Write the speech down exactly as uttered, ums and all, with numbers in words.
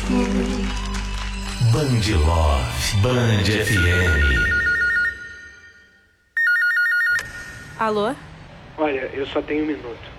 Band Love, Band F M. Alô? Olha, eu só tenho um minuto.